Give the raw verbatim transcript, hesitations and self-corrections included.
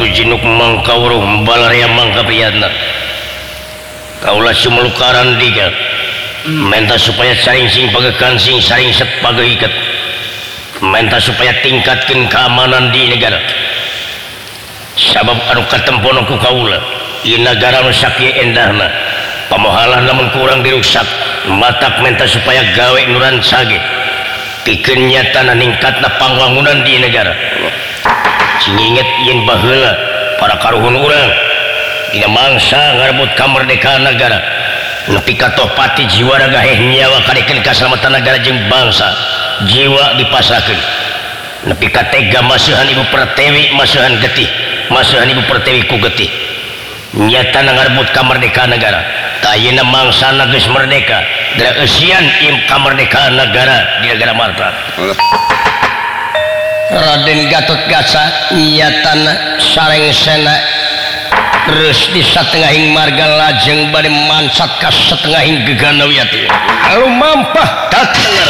jinuk mangkawruh balarea mangkapiyana kaulah sumulukaran diga menta supaya saring sing pagekan sing saring set pageiket menta supaya tingkatkan keamanan di negara sabab anu katempono ku kaula ieu nagara nu sakieu endahna pamohalah lamun kurang dirusak matak menta supaya gawe nu rancage pikeun nyatana ningkatna pangwangunan di negara sing inget yen baheula para karuhun urang dina mangsa ngarebut kamardikaan negara nepi ka tohpati jiwa raga heh nyawa kadekeun kaselamatan negara jeung bangsa jiwa dipasrahkeun nepi ka tega maseuhan Ibu Pertiwi maseuhan getih maseuhan Ibu Pertiwi ku getih nyatana ngarebut kamardikaan negara tayina mangsana geus merdeka da eusian im kamardikaan negara di negara Marta Raden Gatot Kaca nyatana sarengsena reus di satengahing marga lajeng bade mansat ka satengahing gegana wiyati alu mampah dateng